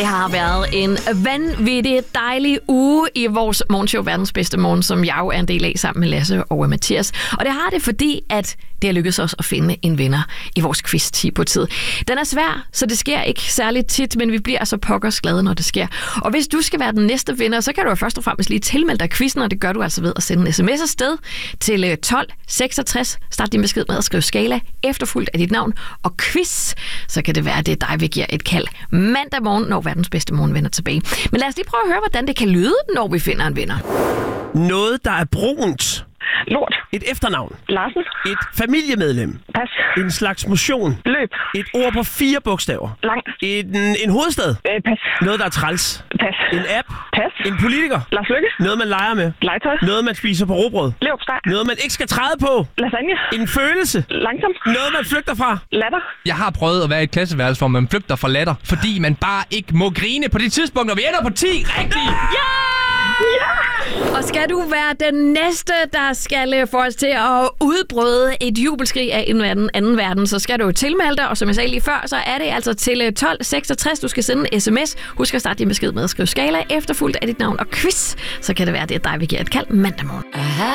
Det har været en vanvittig dejlig uge i vores morgenshow Verdens Bedste Morgen, som jeg jo er en del af sammen med Lasse og Mathias. Og det har det, fordi at det har lykkedes os at finde en vinder i vores quiz på tid. Den er svær, så det sker ikke særligt tit, men vi bliver altså pokkers glade, når det sker. Og hvis du skal være den næste vinder, så kan du først og fremmest lige tilmelde dig quizzen, og det gør du altså ved at sende en sms afsted til 1266. Start din besked med at skrive skala, efterfulgt af dit navn og quiz. Så kan det være, at det er dig, vi giver et kald mandag morgen, når Verdens Bedste Morgen vender tilbage. Men lad os lige prøve at høre, hvordan det kan lyde, når vi finder en vinder. Noget, der er brunt. Lort. Et efternavn. Larsen. Et familiemedlem. Pas. En slags motion. Løb. Et ord på 4 bogstaver. Lang. En hovedstad. Pas. Noget, der er træls. Pas. En app. Pas. En politiker. Lars Løkke. Noget, man leger med. Legetøj. Noget, man spiser på rugbrød. Leverpostej. Noget, man ikke skal træde på. Lasagne. En følelse. Langsom. Noget, man flygter fra. Latter. Jeg har prøvet at være i et klasseværelse, hvor man flygter fra latter, fordi man bare ikke må grine på det tidspunkt, når vi ender på 10. Rigtigt! Og skal du være den næste, der skal få os til at udbryde et jubelskrig af en anden verden, så skal du tilmelde dig, og som jeg sagde lige før, så er det altså til 1266, du skal sende en sms. Husk at starte din besked med at skrive skala, efterfulgt af dit navn og quiz, så kan det være, det er dig, vi giver et kald mandag morgen.